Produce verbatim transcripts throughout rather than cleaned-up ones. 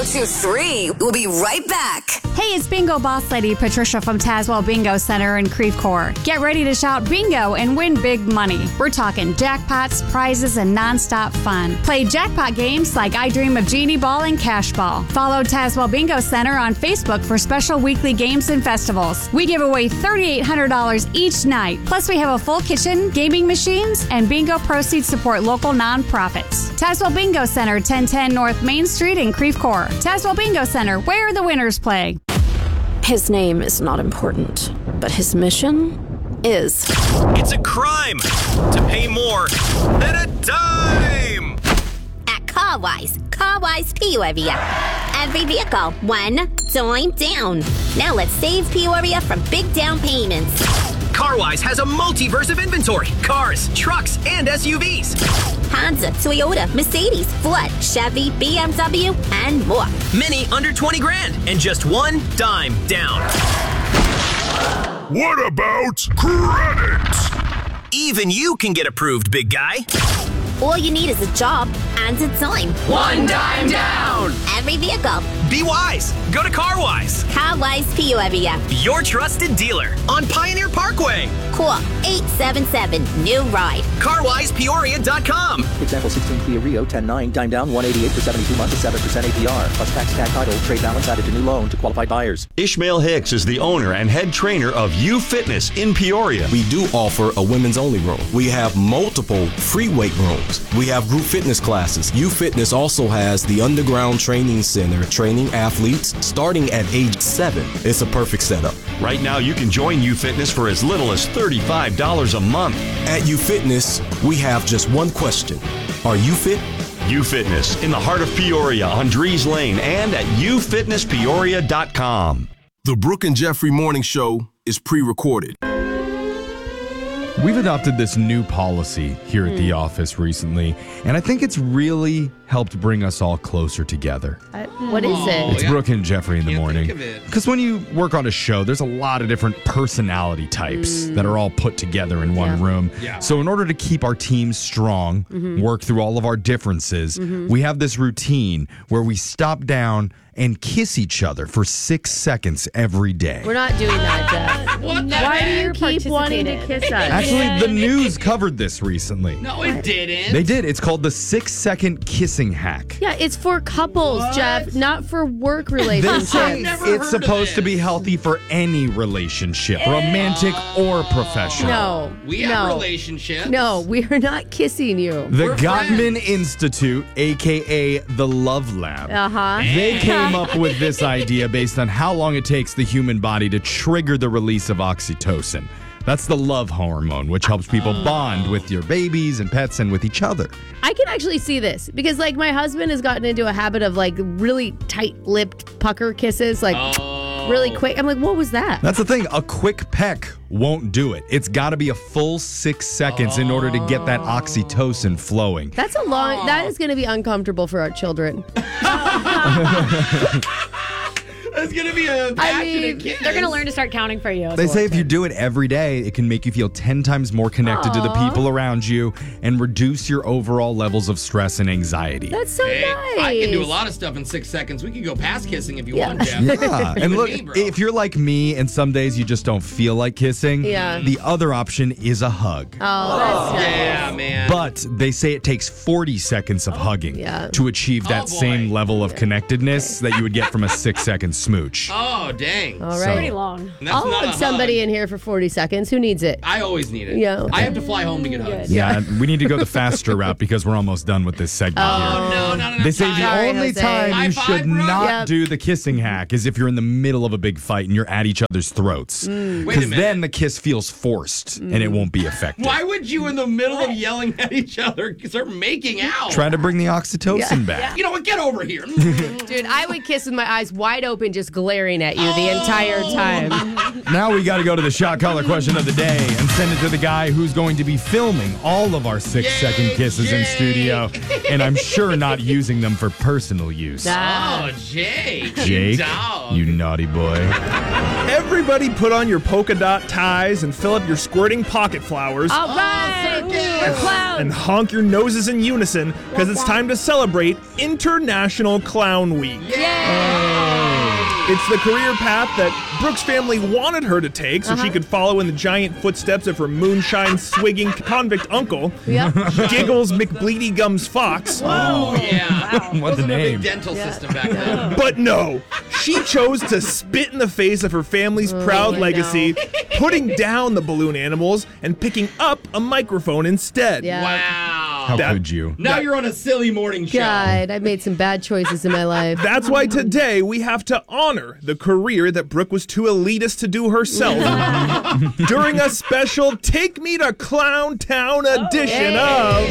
oh two three. We'll be right back. Hey, it's Bingo Boss Lady Patricia from Tazewell Bingo Center in Creve Coeur. Get ready to shout bingo and win big money. We're talking jackpots, prizes, and nonstop fun. Play jackpot games like I Dream of Genie Ball and Cash Ball. Follow Tazewell Bingo Center on Facebook for special weekly games and festivals. We give away three thousand eight hundred dollars each night. Plus, we have a full kitchen, gaming machines, and bingo proceeds support local nonprofits. Tazewell Bingo Center, ten ten North Main Street in Creve Coeur. Tazewell Bingo Center, where the winners play. His name is not important, but his mission is. It's a crime to pay more than a dime. At CarWise, CarWise Peoria. Every vehicle, one dime down. Now let's save Peoria from big down payments. CarWise has a multiverse of inventory. Cars, trucks, and S U Vs. Honda, Toyota, Mercedes, Ford, Chevy, B M W, and more. Many under twenty grand and just one dime down. What about credit? Even you can get approved, big guy. All you need is a job and a dime. One dime down. Every vehicle. Be wise. Go to CarWise. CarWise Peoria. Your trusted dealer on Pioneer Parkway. Call eight seven seven, new ride. car wise peoria dot com. Example sixteen Kia Rio ten nine, dime down one eighty-eight for seventy-two months at seven percent A P R. Plus tax, tag title, trade balance added to new loan to qualified buyers. Ishmael Hicks is the owner and head trainer of U Fitness in Peoria. We do offer a women's only room. We have multiple free weight rooms. We have group fitness classes. U Fitness also has the underground training center, training athletes starting at age seven. It's a perfect setup. Right now, you can join U Fitness for as little as thirty-five dollars a month. At U Fitness, we have just one question. Are you fit? U Fitness in the heart of Peoria on Drees Lane and at u fitness peoria dot com. The Brooke and Jeffrey Morning Show is pre-recorded. We've adopted this new policy here at the office recently, and I think it's really helped bring us all closer together. I, what is it? It's Brooke and Jeffrey in the morning. think of it. Because when you work on a show, there's a lot of different personality types Mm. that are all put together in one Yeah. room. Yeah. So in order to keep our team strong, Mhm. work through all of our differences, Mhm. we have this routine where we stop down and kiss each other for six seconds every day. We're not doing that, Jeff. What the Why do you heck? keep wanting to kiss us? Actually, the news covered this recently. No, it didn't. They did. It's called the six second kissing hack. Yeah, it's for couples, What? Jeff, not for work They relationships. say never heard it's of supposed to this. be healthy for any relationship, romantic or professional. No. We have no. relationships. No, we are not kissing you. The We're Gottman friends. Institute, aka the Love Lab, Uh-huh. they came up with this idea based on how long it takes the human body to trigger the release of oxytocin. That's the love hormone, which helps people bond with your babies and pets and with each other. I can actually see this because, like, my husband has gotten into a habit of, like, really tight-lipped pucker kisses, like, Oh. really quick. I'm like, what was that? That's the thing. A quick peck won't do it. It's got to be a full six seconds in order to get that oxytocin flowing. That's a long, that is going to be uncomfortable for our children. It's gonna be a passionate mean, kiss. They're going to learn to start counting for you. They say if you do it every day, it can make you feel ten times more connected to the Aw. people around you and reduce your overall levels of stress and anxiety. That's so Hey, nice. I can do a lot of stuff in six seconds. We can go past kissing if you Yeah. want, Jeff. Yeah, You and look, me, bro. if you're like me and some days you just don't feel like kissing, Yeah. the other option is a hug. Oh, that's nice. Yeah, man. But they say it takes forty seconds of hugging Yeah. to achieve that Oh, boy. same level of connectedness that you would get from a six second smooch. Oh, dang. All So- right. Pretty long. And that's I'll not hug a somebody hug. in here for forty seconds. Who needs it? I always need it. Yeah. I have to fly home to get hugs. Yeah, we need to go the faster route because we're almost done with this segment Oh, here. no, not enough They say time. the Sorry, only Jose. time High you five, should bro. not Yep. do the kissing hack is if you're in the middle of a big fight and you're at each other's throats. Wait a Because minute. then the kiss feels forced and it won't be effective. Why would you, in the middle of yelling at each other, start making out? Try to bring the oxytocin back. You know what? Get over here. Dude, I would kiss with my eyes wide open, just just glaring at you the entire time. Now we got to go to the shot collar question of the day and send it to the guy who's going to be filming all of our six-second kisses in studio, and I'm sure not using them for personal use. Oh, Jake. Jake, Dog. you naughty boy. Everybody put on your polka dot ties and fill up your squirting pocket flowers. All right, we're clowns. And honk your noses in unison because it's time to celebrate International Clown Week. It's the career path that Brooke's family wanted her to take so Uh-huh. she could follow in the giant footsteps of her moonshine-swigging convict uncle, Yep. Giggles McBleedy Gums Fox. Oh, yeah. What's the Wasn't a name? big dental system back then. But no, she chose to spit in the face of her family's proud I legacy, putting down the balloon animals and picking up a microphone instead. Yeah. Wow. How That- could you? Now you're on a silly morning show. God, I've made some bad choices in my life. That's why today we have to honor the career that Brooke was too elitist to do herself during a special Take Me to Clown Town edition of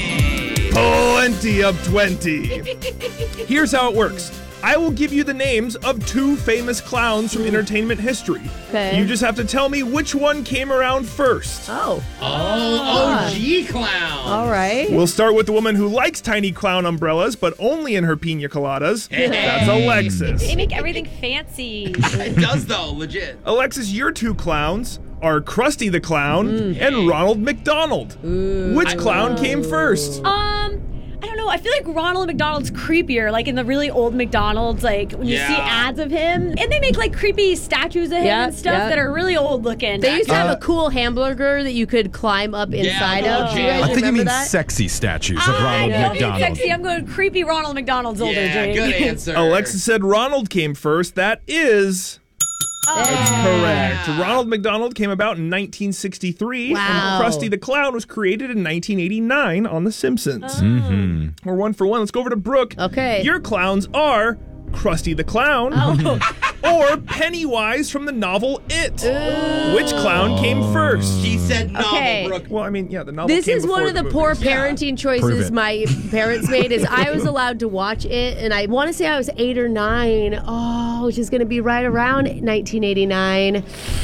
Plenty of twenty. Here's how it works. I will give you the names of two famous clowns from entertainment history. Okay. You just have to tell me which one came around first. Oh. Oh, O G clown. All right. We'll start with the woman who likes tiny clown umbrellas, but only in her pina coladas. That's Alexis. They make everything fancy. It does, though, legit. Alexis, your two clowns are Krusty the Clown and Ronald McDonald. Which clown came first? Um, I don't know. I feel like Ronald McDonald's creepier. Like in the really old McDonald's, like when you Yeah. see ads of him, and they make like creepy statues of him Yeah, and stuff yeah. that are really old looking. They used to have Uh, a cool hamburger that you could climb up inside the of. old Do you jam. guys I think you remember mean that? sexy statues of I Ronald don't think McDonald. sexy. I'm going creepy Ronald McDonald's older. Yeah, Jake. good answer. Alexis said Ronald came first. That is correct. Ronald McDonald came about in nineteen sixty-three, Wow. and Krusty the Clown was created in nineteen eighty-nine on The Simpsons. Mm-hmm. We're one for one. Let's go over to Brooke. Okay. Your clowns are Krusty the Clown or Pennywise from the novel It. Which clown came first? She said novel, Okay. Brooke. Well, I mean, yeah, the novel This came is one before of the, the poor movies. parenting Prove choices it. my parents made. Is I was allowed to watch it, and I want to say I was eight or nine. Oh, which is going to be right around nineteen eighty-nine.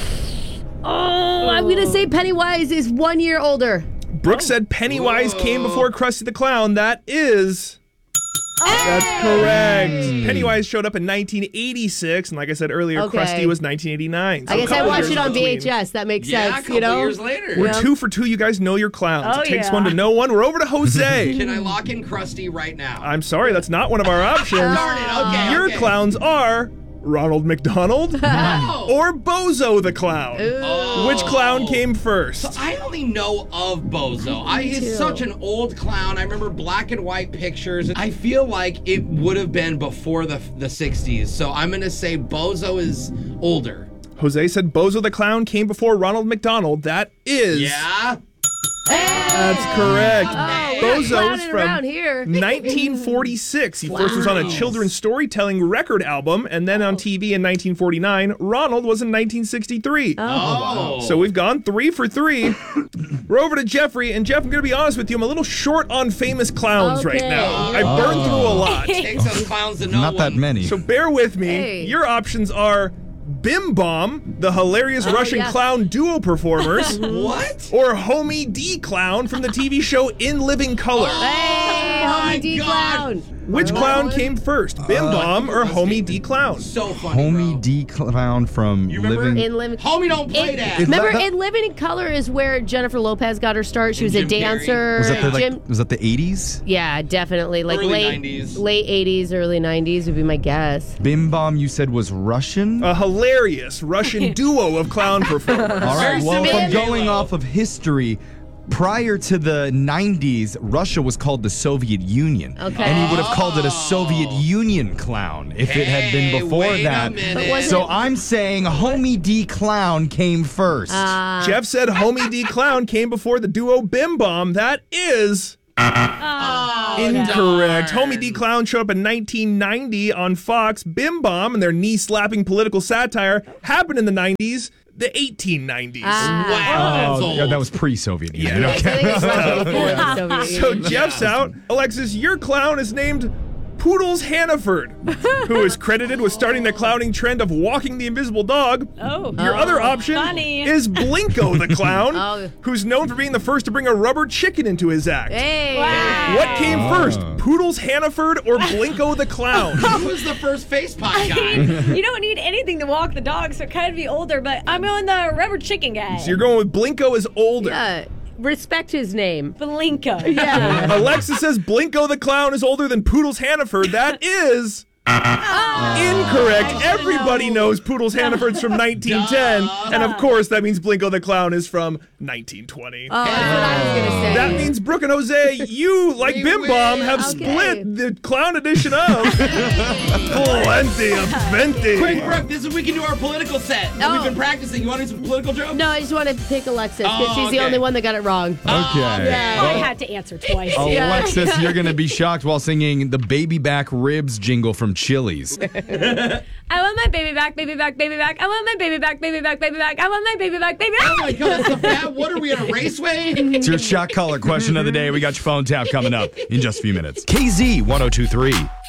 Oh, I'm going to say Pennywise is one year older. Brooke said Pennywise came before Krusty the Clown. That is... That's correct. Pennywise showed up in nineteen eighty-six, and like I said earlier, Okay. Krusty was nineteen eighty-nine. So I a guess I couple watched years it on between. V H S. That makes Yeah, a sense, couple you know? years later. We're Yeah. two for two. You guys know your clowns. Oh, it takes yeah. one to know one. We're over to Jose. Can I lock in Krusty right now? I'm sorry, that's not one of our options. Darn it, okay, Your okay. clowns are Ronald McDonald Oh. or Bozo the Clown. Oh. Which clown came first? So I only know of Bozo. I, he's such an old clown. I remember black and white pictures. I feel like it would have been before the the sixties. So I'm going to say Bozo is older. Jose said Bozo the Clown came before Ronald McDonald. That is... Yeah? That's correct. Oh, we're Bozo's clowning around from here. nineteen forty-six. He first was on a children's storytelling record album, and then on T V in nineteen forty-nine. Ronald was in nineteen sixty-three. Oh. So we've gone three for three. We're over to Jeffrey, and Jeff, I'm going to be honest with you. I'm a little short on famous clowns right Okay. now. I burned through a lot. Takes us clowns to know Not that one. many. So bear with me. Hey. Your options are Bim Bom, the hilarious Oh, Russian yeah. clown duo performers, What? or Homie D Clown from the T V show In Living Color. Hey, my Homie D God. Clown. Which clown came first, Bim Bom or Homie D Clown? So funny, Homie bro. D Clown from You remember? Living. In Living Homie don't play In- that. Remember, that- in Living in Color is where Jennifer Lopez got her start. She was And a Jim Carrey. dancer. Was that the like? Jim, Was that the eighties? yeah, definitely. Like Early late nineties. late eighties, early nineties would be my guess. Bim Bom, you said was Russian. A hilarious Russian duo of clown performers. All right. Very Well, if I'm similar. going Halo. off of history, prior to the nineties, Russia was called the Soviet Union. Okay. And he would have called it a Soviet Union clown if it had Hey, been before wait a that. minute. But was So it- I'm saying Homie D Clown came first. Uh, Jeff said Homie D Clown came before the duo Bim Bom. That is Oh, incorrect. darn. Homie D Clown showed up in nineteen ninety on Fox. Bim Bom and their knee-slapping political satire happened in the nineties, the eighteen nineties. Ah. Wow, that's oh, old. yeah, that was pre-Soviet Union. Yeah. I think Okay. it's Russia before the Soviet So Union. Jeff's out. Alexis, your clown is named Poodles Hannaford, who is credited with starting the clowning trend of walking the invisible dog. Oh. Your oh, other option funny. is Blinko the clown, Oh. who's known for being the first to bring a rubber chicken into his act. Hey. Wow. What came first, Poodles Hannaford or Blinko the clown? Who was the first face pop I guy? mean, you don't need anything to walk the dog, so it kind of be older, but I'm going the rubber chicken guy. So you're going with Blinko is older. Yeah. Respect his name. Blinko. Yeah. Alexa says Blinko the clown is older than Poodles Hannaford. That is incorrect. Everybody know. knows Poodles Hannaford's from nineteen ten, Duh. and of course that means Blinko the clown is from nineteen twenty. Oh, that's what I was gonna say. That means Brooke and Jose, you, like We Bim Bom, win. have Okay. split the clown edition of Plenty of Venti. Quick, Brooke, this is we can do our political set. Oh. We've been practicing. You want to do some political jokes? No, I just want to pick Alexis because Oh, she's the okay. only one that got it wrong. Okay. yeah. I had to answer twice. Alexis, you're going to be shocked while singing the Baby Back Ribs jingle from Chili's. I want my baby back, baby back, baby back. I want my baby back, baby back, baby back. I want my baby back, baby back. Oh my God, it's the fat. What are we at a raceway? It's your shot caller question of the day. We got your phone tap coming up in just a few minutes. K Z ten twenty-three.